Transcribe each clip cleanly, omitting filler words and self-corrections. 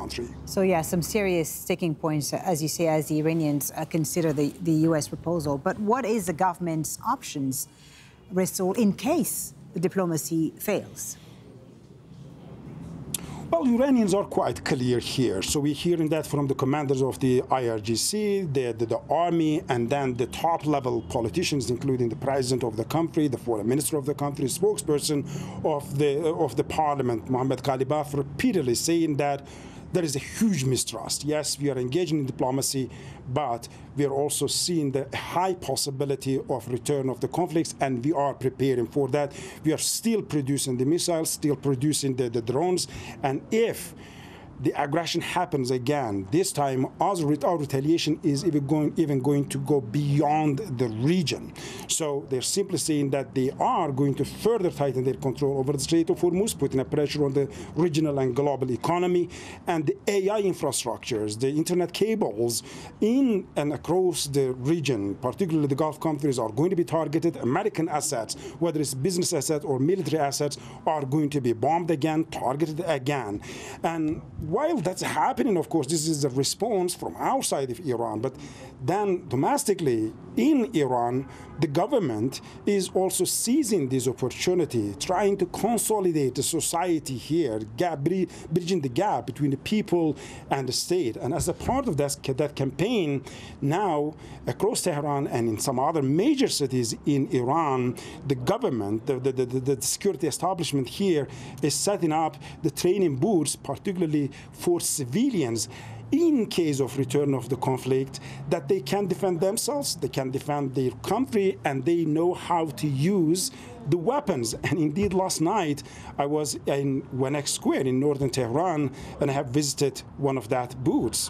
country. So, yeah, some serious sticking points, as you say, as the Iranians consider the U.S. proposal. But what is the government's options, Rasool, in case the diplomacy fails? Well, Iranians are quite clear here. So we're hearing that from the commanders of the IRGC, the army, and then the top-level politicians, including the president of the country, the foreign minister of the country, spokesperson of the parliament, Mohammad Ghalibaf, repeatedly saying that there is a huge mistrust. Yes, we are engaging in diplomacy, but we are also seeing the high possibility of return of the conflicts, and we are preparing for that. We are still producing the missiles, still producing the drones, and if the aggression happens again, this time our retaliation is even going to go beyond the region. So they're simply saying that they are going to further tighten their control over the Strait of Hormuz, putting a pressure on the regional and global economy, and the AI infrastructures, the internet cables in and across the region, particularly the Gulf countries, are going to be targeted. American assets, whether it's business assets or military assets, are going to be bombed again, targeted again. And while that's happening, of course, this is a response from outside of Iran. But then domestically in Iran, the government is also seizing this opportunity, trying to consolidate the society here, bridging the gap between the people and the state. And as a part of that campaign, now across Tehran and in some other major cities in Iran, the government, the security establishment here is setting up the training booths, particularly for civilians, in case of return of the conflict, that they can defend themselves, they can defend their country, and they know how to use the weapons. And indeed, last night, I was in Wanek Square in northern Tehran, and I have visited one of that booths.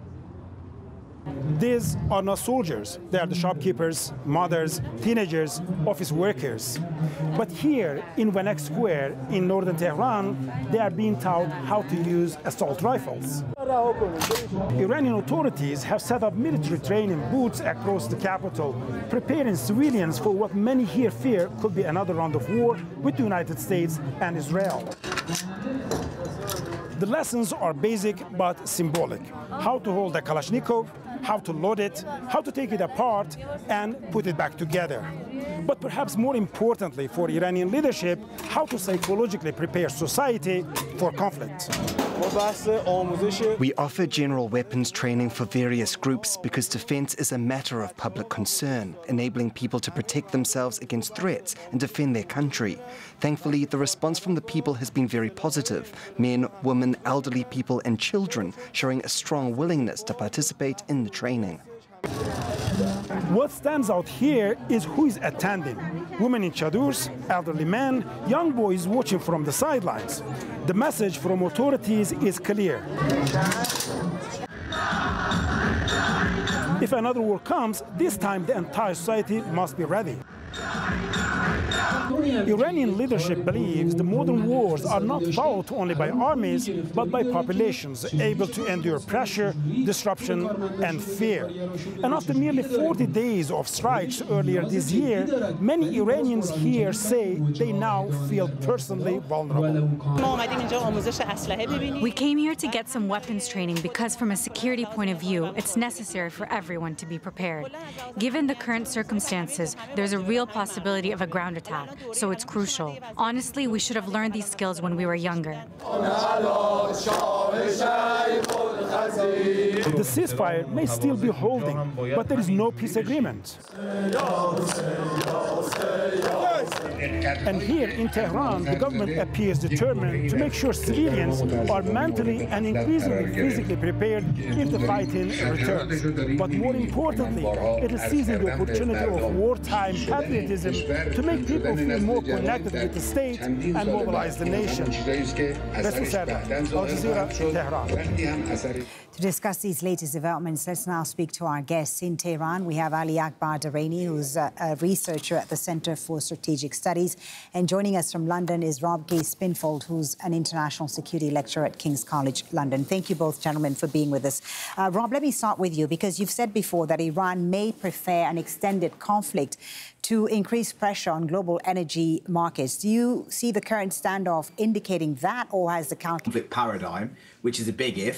These are not soldiers. They are the shopkeepers, mothers, teenagers, office workers. But here in Wanek Square in northern Tehran, they are being taught how to use assault rifles. Iranian authorities have set up military training booths across the capital, preparing civilians for what many here fear could be another round of war with the United States and Israel. The lessons are basic but symbolic. How to hold a Kalashnikov, how to load it, how to take it apart and put it back together. But perhaps more importantly for Iranian leadership, how to psychologically prepare society for conflict. We offer general weapons training for various groups because defense is a matter of public concern, enabling people to protect themselves against threats and defend their country. Thankfully, the response from the people has been very positive. Men, women, elderly people and children showing a strong willingness to participate in the training. What stands out here is who is attending. Women in chadors, elderly men, young boys watching from the sidelines. The message from authorities is clear. If another war comes, this time the entire society must be ready. Iranian leadership believes the modern wars are not fought only by armies, but by populations able to endure pressure, disruption, and fear. And after nearly 40 days of strikes earlier this year, many Iranians here say they now feel personally vulnerable. We came here to get some weapons training because from a security point of view, it's necessary for everyone to be prepared. Given the current circumstances, there's a real possibility of a ground attack, so it's crucial. Honestly, we should have learned these skills when we were younger. The ceasefire may still be holding, but there is no peace agreement. And here in Tehran, the government appears determined to make sure civilians are mentally and increasingly physically prepared if the fighting returns. But more importantly, it is seizing the opportunity of wartime patriotism to make people feel more connected with the state and mobilize the nation. Rasool Sardar, Al Jazeera, Tehran. To discuss these latest developments, let's now speak to our guests. In Tehran, we have Ali Akbar Durrani, who's a researcher at the Center for Strategic Studies. And joining us from London is Rob Gay-Spinfold, who's an international security lecturer at King's College London. Thank you both, gentlemen, for being with us. Rob, let me start with you, because you've said before that Iran may prefer an extended conflict to increase pressure on global energy markets. Do you see the current standoff indicating that, or has the conflict paradigm, which is a big if,